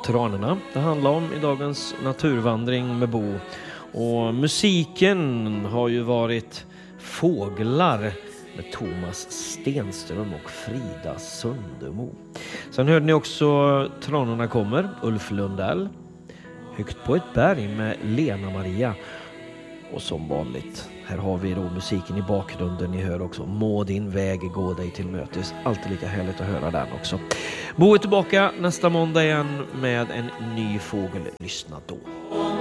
Tranorna det handlar om i dagens naturvandring med Bo. Och musiken har ju varit Fåglar med Thomas Stenström och Frida Sundemo. Sen hörde ni också Tranorna kommer, Ulf Lundell. Högt på ett berg med Lena Maria. Och som vanligt, här har vi då musiken i bakgrunden. Ni hör också Må din väg gå dig till mötes. Alltid lika härligt att höra den också. Bo är tillbaka nästa måndag igen med en ny fågel. Lyssna då.